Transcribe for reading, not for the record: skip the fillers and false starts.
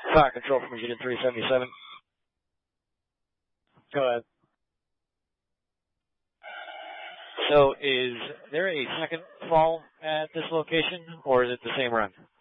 Fire control from Unit 377. Go ahead. So is there a second fall at this location, or is it the same run?